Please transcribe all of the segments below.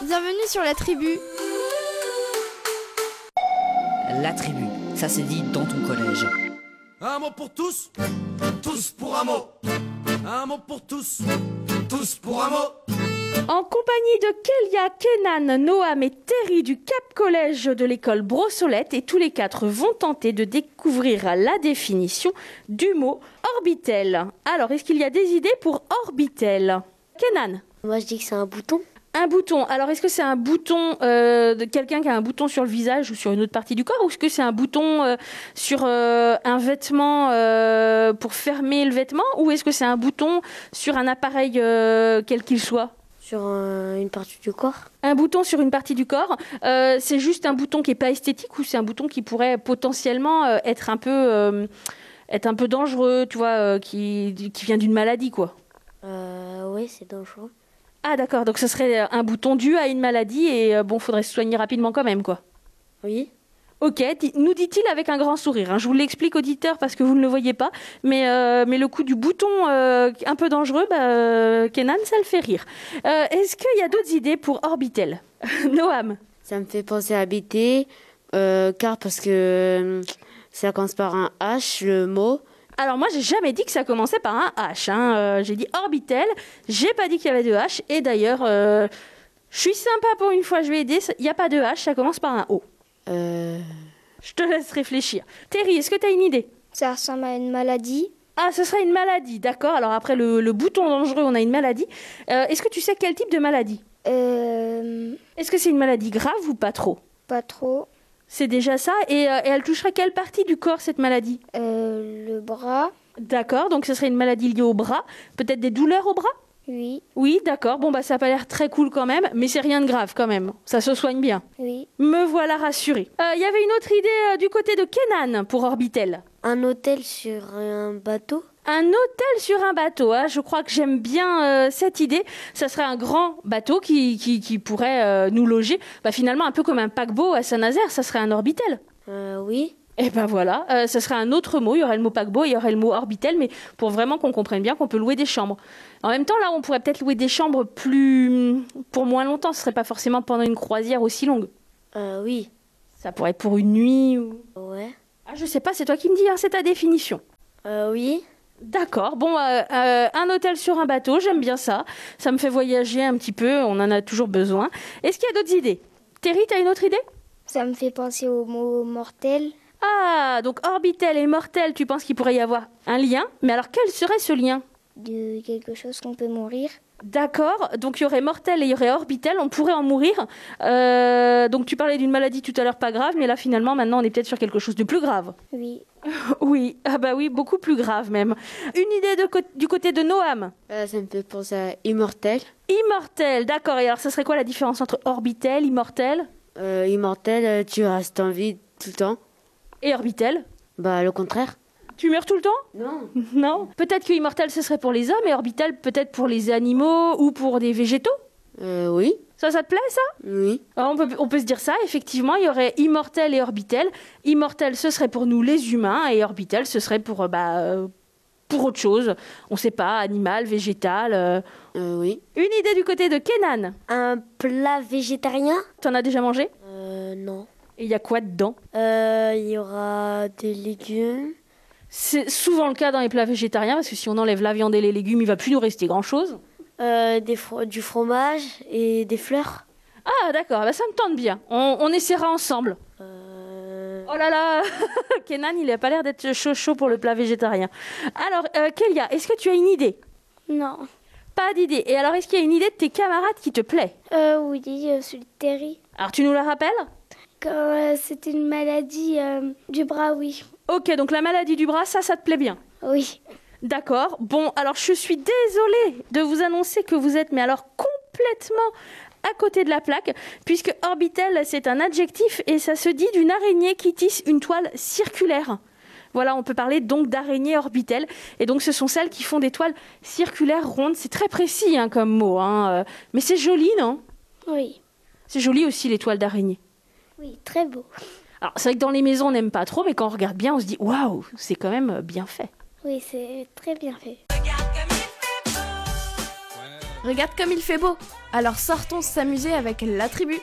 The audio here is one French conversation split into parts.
Bienvenue sur la tribu. La tribu, ça se dit dans ton collège. Un mot pour tous, tous pour un mot. Un mot pour tous, tous pour un mot. En compagnie de Kélia, Kenan, Noam et Terry du Cap Collège de l'école Brossolette, et tous les quatre vont tenter de découvrir la définition du mot orbitel. Alors, est-ce qu'il y a des idées pour orbitel? Kenan? Moi, je dis que c'est un bouton. Un bouton. Alors, est-ce que c'est un bouton de quelqu'un qui a un bouton sur le visage ou sur une autre partie du corps, ou est-ce que c'est un bouton sur un vêtement pour fermer le vêtement, ou est-ce que c'est un bouton sur un appareil quel qu'il soit? Sur une partie du corps. Un bouton sur une partie du corps, c'est juste un bouton qui n'est pas esthétique, ou c'est un bouton qui pourrait potentiellement être un peu dangereux, tu vois, qui vient d'une maladie, quoi. Oui, c'est dangereux. Ah d'accord, donc ce serait un bouton dû à une maladie et faudrait se soigner rapidement quand même, quoi. Oui. Ok, nous dit-il avec un grand sourire. Hein. Je vous l'explique, auditeur, parce que vous ne le voyez pas. Mais le coup du bouton un peu dangereux, Kenan, ça le fait rire. Est-ce qu'il y a d'autres idées pour orbitel? Noam? Ça me fait penser à habiter, car parce que ça commence par un H, le mot. Alors moi, j'ai jamais dit que ça commençait par un H. Hein. J'ai dit orbitel, j'ai pas dit qu'il y avait deux H. Et d'ailleurs, je suis sympa pour une fois, je vais aider. Il n'y a pas de H, ça commence par un O. Je te laisse réfléchir. Terry, est-ce que tu as une idée? Ça ressemble à une maladie. Ah, ce serait une maladie, d'accord. Alors après le bouton dangereux, on a une maladie. Est-ce que tu sais quel type de maladie? Est-ce que c'est une maladie grave ou pas trop? Pas trop. C'est déjà ça. Et elle toucherait quelle partie du corps, cette maladie? Le bras. D'accord, donc ce serait une maladie liée au bras. Peut-être des douleurs au bras? Oui. Oui, d'accord. Bon, ça n'a pas l'air très cool quand même, mais c'est rien de grave quand même. Ça se soigne bien. Oui. Me voilà rassurée. Il y avait une autre idée du côté de Kenan pour orbitel. Un hôtel sur un bateau. Un hôtel sur un bateau, hein. Je crois que j'aime bien cette idée. Ça serait un grand bateau qui pourrait nous loger. Finalement, un peu comme un paquebot à Saint-Nazaire, ça serait un orbitel. Oui. Et voilà, ça serait un autre mot. Il y aurait le mot paquebot, il y aurait le mot orbitel, mais pour vraiment qu'on comprenne bien qu'on peut louer des chambres. En même temps, là, on pourrait peut-être louer des chambres pour moins longtemps. Ce serait pas forcément pendant une croisière aussi longue. Oui. Ça pourrait être pour une nuit ou... Ouais. Ah, je sais pas, c'est toi qui me dis, hein, c'est ta définition. Oui. D'accord, un hôtel sur un bateau, j'aime bien ça. Ça me fait voyager un petit peu, on en a toujours besoin. Est-ce qu'il y a d'autres idées? Terry, t'as une autre idée? Ça me fait penser au mot mortel. Ah, donc orbitel et mortel, tu penses qu'il pourrait y avoir un lien? Mais alors quel serait ce lien? De quelque chose qu'on peut mourir. D'accord, donc il y aurait mortel et il y aurait orbitel, on pourrait en mourir. Donc tu parlais d'une maladie tout à l'heure pas grave, mais là finalement maintenant on est peut-être sur quelque chose de plus grave. Oui. Oui, oui, beaucoup plus grave même. Une idée du côté de Noam? Ça me fait penser à immortel. Immortel, d'accord, et alors ça serait quoi la différence entre orbitel, immortel? Immortel, tu restes en vie tout le temps. Et orbitel? Le contraire. Tu meurs tout le temps? Non. Non. Peut-être que immortel ce serait pour les hommes et orbitel peut-être pour les animaux ou pour des végétaux? Oui. Ça te plaît ça? Oui. Alors, on peut se dire ça, effectivement, il y aurait immortel et orbitel. Immortel ce serait pour nous les humains et orbitel ce serait pour autre chose. On sait pas, animal, végétal. Oui. Une idée du côté de Kenan? Un plat végétarien? T'en as déjà mangé? Non. Et il y a quoi dedans? Il y aura des légumes. C'est souvent le cas dans les plats végétariens, parce que si on enlève la viande et les légumes, il va plus nous rester grand-chose. Du fromage et des fleurs. Ah d'accord, ça me tente bien. On essaiera ensemble. Oh là là, Kenan, il n'a pas l'air d'être chaud pour le plat végétarien. Alors, Kélia, est-ce que tu as une idée? Non. Pas d'idée. Et alors, est-ce qu'il y a une idée de tes camarades qui te plaît? Oui, celui de Terry. Alors, tu nous la rappelles? Quand c'était une maladie du bras, oui. Ok, donc la maladie du bras, ça te plaît bien? Oui. D'accord. Bon, alors je suis désolée de vous annoncer que vous êtes, mais alors complètement à côté de la plaque, puisque orbitel, c'est un adjectif et ça se dit d'une araignée qui tisse une toile circulaire. Voilà, on peut parler donc d'araignée orbitel. Et donc, ce sont celles qui font des toiles circulaires rondes. C'est très précis comme mot, mais c'est joli, non? Oui. C'est joli aussi, les toiles d'araignée. Oui, très beau. Alors, c'est vrai que dans les maisons, on n'aime pas trop, mais quand on regarde bien, on se dit « Waouh, c'est quand même bien fait ». Oui, c'est très bien fait. Regarde comme il fait beau. Alors sortons s'amuser avec la tribu.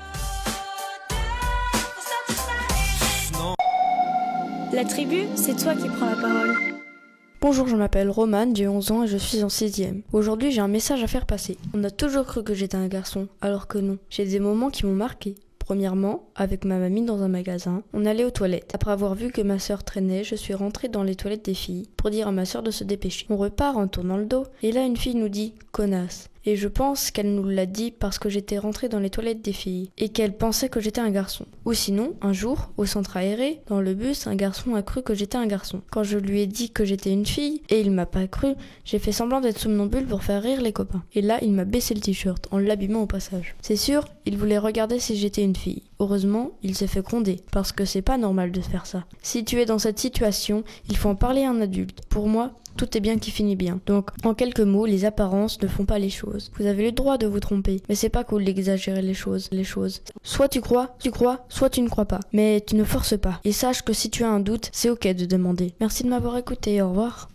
La tribu, c'est toi qui prends la parole. Bonjour, je m'appelle Romane, j'ai 11 ans et je suis en 6e. Aujourd'hui, j'ai un message à faire passer. On a toujours cru que j'étais un garçon, alors que non. J'ai des moments qui m'ont marqué. Premièrement, avec ma mamie dans un magasin, on allait aux toilettes. Après avoir vu que ma sœur traînait, je suis rentrée dans les toilettes des filles pour dire à ma sœur de se dépêcher. On repart en tournant le dos et là une fille nous dit « connasse ». Et je pense qu'elle nous l'a dit parce que j'étais rentrée dans les toilettes des filles et qu'elle pensait que j'étais un garçon. Ou sinon, un jour, au centre aéré, dans le bus, un garçon a cru que j'étais un garçon. Quand je lui ai dit que j'étais une fille et il m'a pas cru, j'ai fait semblant d'être somnambule pour faire rire les copains. Et là, il m'a baissé le t-shirt en l'abîmant au passage. C'est sûr, il voulait regarder si j'étais une fille. Heureusement, il s'est fait gronder parce que c'est pas normal de faire ça. Si tu es dans cette situation, il faut en parler à un adulte. Pour moi, tout est bien qui finit bien. Donc, en quelques mots, les apparences ne font pas les choses. Vous avez le droit de vous tromper, mais c'est pas cool d'exagérer les choses. Soit tu crois, soit tu ne crois pas. Mais tu ne forces pas. Et sache que si tu as un doute, c'est ok de demander. Merci de m'avoir écouté, au revoir.